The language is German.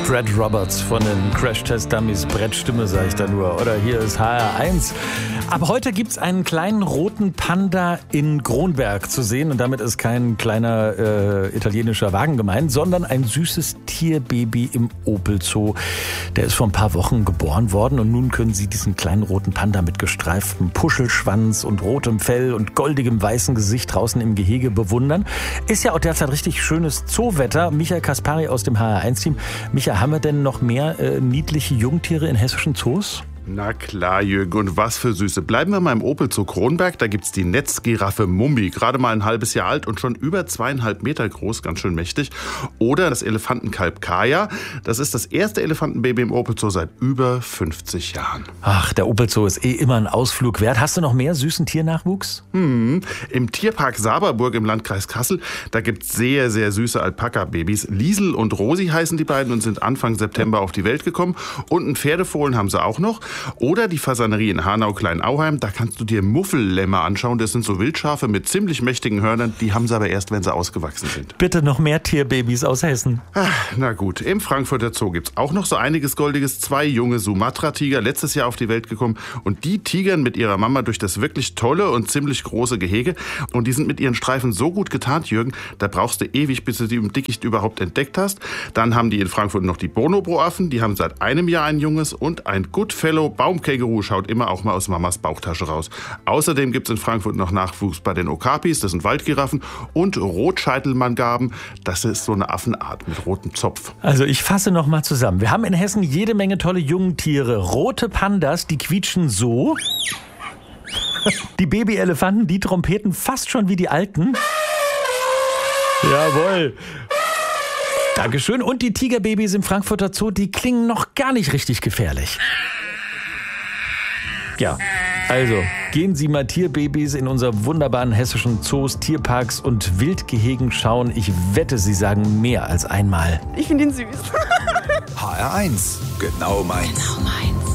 Brad Roberts von den Crash Test Dummies, Brettstimme sage ich da nur. Oder hier ist HR1. Ab heute gibt es einen kleinen roten Panda in Kronberg zu sehen. Und damit ist kein kleiner italienischer Wagen gemeint, sondern ein süßes Tierbaby im Opel Zoo. Der ist vor ein paar Wochen geboren worden und nun können Sie diesen kleinen roten Panda mit gestreiftem Puschelschwanz und rotem Fell und goldigem weißen Gesicht draußen im Gehege bewundern. Ist ja auch derzeit richtig schönes Zoowetter. Michael Kaspari aus dem HR1-Team. Michael, haben wir denn noch mehr niedliche Jungtiere in hessischen Zoos? Na klar, Jürgen, und was für Süße. Bleiben wir mal im Opel Zoo Kronberg. Da gibt's die Netzgiraffe Mumbi, gerade mal ein halbes Jahr alt und schon über 2,5 Meter groß, ganz schön mächtig. Oder das Elefantenkalb Kaya. Das ist das erste Elefantenbaby im Opel Zoo seit über 50 Jahren. Ach, der Opel Zoo ist immer ein Ausflug wert. Hast du noch mehr süßen Tiernachwuchs? Im Tierpark Saberburg im Landkreis Kassel, da gibt's sehr, sehr süße Alpaka-Babys. Liesel und Rosi heißen die beiden und sind Anfang September auf die Welt gekommen. Und einen Pferdefohlen haben sie auch noch. Oder die Fasanerie in Hanau-Kleinauheim, da kannst du dir Muffellämmer anschauen. Das sind so Wildschafe mit ziemlich mächtigen Hörnern. Die haben sie aber erst, wenn sie ausgewachsen sind. Bitte noch mehr Tierbabys aus Hessen. Na gut, im Frankfurter Zoo gibt's auch noch so einiges Goldiges. 2 junge Sumatra-Tiger, letztes Jahr auf die Welt gekommen. Und die tigern mit ihrer Mama durch das wirklich tolle und ziemlich große Gehege. Und die sind mit ihren Streifen so gut getarnt, Jürgen, da brauchst du ewig, bis du die im Dickicht überhaupt entdeckt hast. Dann haben die in Frankfurt noch die Bonobo-Affen. Die haben seit einem Jahr ein Junges. Und ein Goodfellow Baumkänguru schaut immer auch mal aus Mamas Bauchtasche raus. Außerdem gibt's in Frankfurt noch Nachwuchs bei den Okapis, das sind Waldgiraffen. Und Rotscheitelmangaben, das ist so eine Affenart mit rotem Zopf. Also ich fasse noch mal zusammen. Wir haben in Hessen jede Menge tolle Jungtiere. Rote Pandas, die quietschen so. Die Babyelefanten, die trompeten fast schon wie die Alten. Jawohl. Dankeschön. Und die Tigerbabys im Frankfurter Zoo, die klingen noch gar nicht richtig gefährlich. Ja, also gehen Sie mal Tierbabys in unser wunderbaren hessischen Zoos, Tierparks und Wildgehegen schauen. Ich wette, Sie sagen mehr als einmal. Ich finde ihn süß. HR1, genau meins. Genau meins.